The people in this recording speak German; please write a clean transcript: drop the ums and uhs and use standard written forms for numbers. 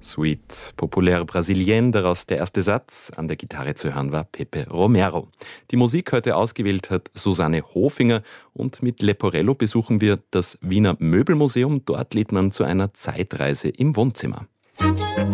Suite Populaire Brasilienne, daraus der erste Satz. An der Gitarre zu hören war Pepe Romero. Die Musik heute ausgewählt hat Susanne Hofinger und mit Leporello besuchen wir das Wiener Möbelmuseum. Dort lädt man zu einer Zeitreise im Wohnzimmer.